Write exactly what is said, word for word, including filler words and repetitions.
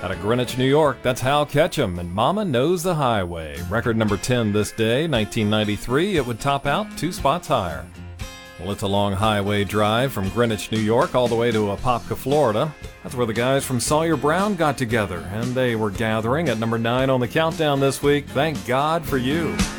Out of Greenwich, New York, that's Hal Ketchum and Mama Knows the Highway. Record number ten this day, nineteen ninety-three, it would top out two spots higher. Well, it's a long highway drive from Greenwich, New York, all the way to Apopka, Florida. That's where the guys from Sawyer Brown got together, and they were gathering at number nine on the countdown this week. Thank God for You.